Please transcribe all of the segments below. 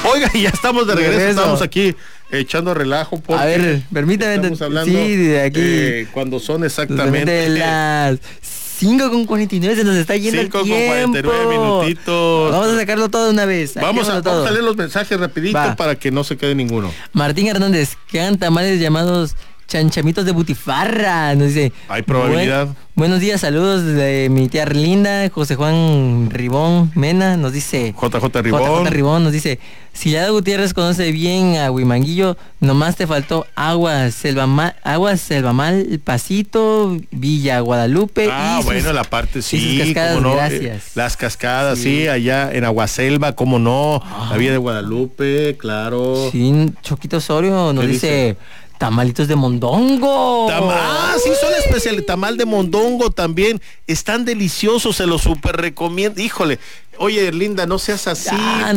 Oiga, ya estamos de regreso. Estamos aquí echando relajo. A ver, permítame. Estamos hablando, sí, de aquí. Cuando son exactamente de las 5:49, se nos está yendo el tiempo. 5:49 minutitos. Vamos a sacarlo todo de una vez. Vamos a leer los mensajes rapidito para que no se quede ninguno. Martín Hernández, quedan tamales llamados chanchamitos de butifarra, nos dice. Hay probabilidad. Buenos días, saludos de mi tía Arlinda. José Juan Ribón Mena nos dice. JJ Ribón. JJ Ribón nos dice: si Lada Gutiérrez conoce bien a Huimanguillo, nomás te faltó Aguas Selvamal, Pasito, Villa Guadalupe. Bueno, la parte sí. Y sus cascadas, no, gracias. Las cascadas, sí, allá en Aguaselva, cómo no. La Villa de Guadalupe, claro. Sí, Choquito Osorio nos dice tamalitos de mondongo. Sí, son especiales. Tamal de mondongo también. Están deliciosos, se los super recomiendo. Híjole, oye, Linda, no seas así.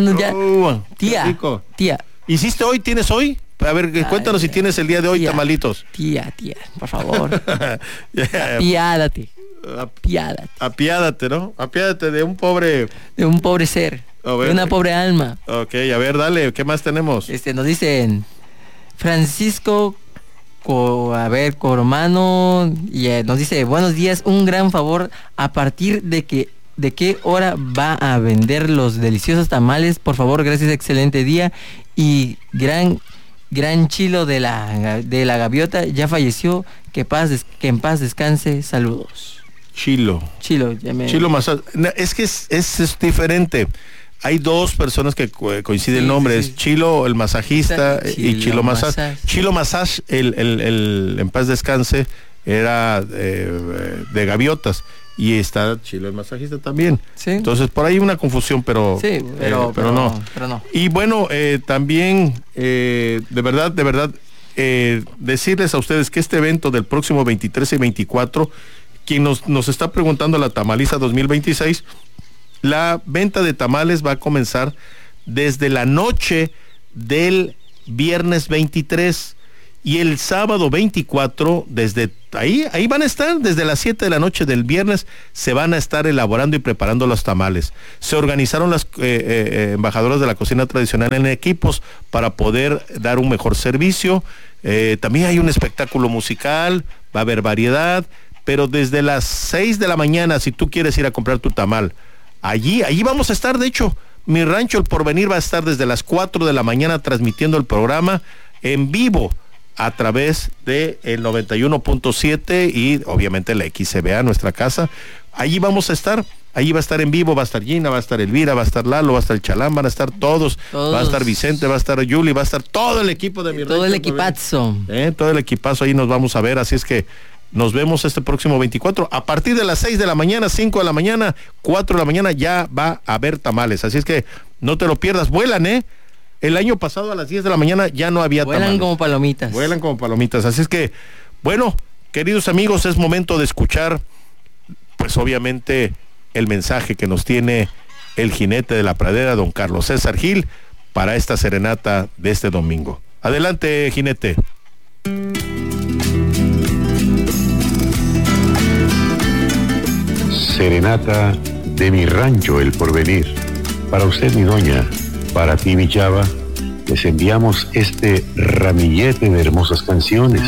Tía. ¿Hiciste hoy? ¿Tienes hoy? A ver, cuéntanos si tienes el día de hoy tamalitos. Tía, por favor. Apiádate. Apiádate, ¿no? Apiádate de un pobre... De un pobre ser. De una pobre alma. Ok, a ver, dale, ¿qué más tenemos? Nos dicen... Francisco Coromano nos dice: buenos días, un gran favor, a partir de qué hora va a vender los deliciosos tamales, por favor, gracias, excelente día. Y gran Chilo de la Gaviota ya falleció, que en paz descanse, saludos. Chilo Masaj, es que es diferente. Hay dos personas que coinciden el nombre, es Chilo el masajista y Chilo Masaj. Chilo Masaj, el en paz descanse, era de Gaviotas, y está Chilo el masajista también. Sí. Entonces por ahí una confusión, pero no. Y bueno, también de verdad decirles a ustedes que este evento del próximo 23 y 24, quien nos está preguntando la Tamaliza 2026, la venta de tamales va a comenzar desde la noche del viernes 23 y el sábado 24, desde ahí van a estar, desde las 7 de la noche del viernes, se van a estar elaborando y preparando los tamales. Se organizaron las embajadoras de la cocina tradicional en equipos para poder dar un mejor servicio. También hay un espectáculo musical, va a haber variedad, pero desde las 6 de la mañana, si tú quieres ir a comprar tu tamal, allí vamos a estar. De hecho, Mi Rancho El Porvenir va a estar desde las 4 de la mañana transmitiendo el programa en vivo a través de el 91.7 y obviamente la XCBA, nuestra casa. Allí vamos a estar, allí va a estar en vivo, va a estar Gina, va a estar Elvira, va a estar Lalo, va a estar el Chalán, van a estar todos. Va a estar Vicente, va a estar Yuli, va a estar todo el equipo de Mi Rancho. Todo el equipazo. Todo el equipazo, ahí nos vamos a ver, así es que nos vemos este próximo 24. A partir de las 6 de la mañana, 5 de la mañana, 4 de la mañana, ya va a haber tamales. Así es que no te lo pierdas. Vuelan, El año pasado a las 10 de la mañana ya no había tamales. Vuelan como palomitas. Así es que, bueno, queridos amigos, es momento de escuchar, pues obviamente, el mensaje que nos tiene el jinete de la pradera, don Carlos César Gil, para esta serenata de este domingo. Adelante, jinete. Serenata de Mi Rancho El Porvenir. Para usted, mi doña, para ti, mi chava, les enviamos este ramillete de hermosas canciones.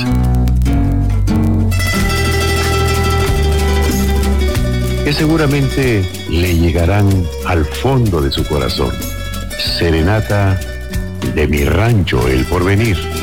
Que seguramente le llegarán al fondo de su corazón. Serenata de Mi Rancho El Porvenir.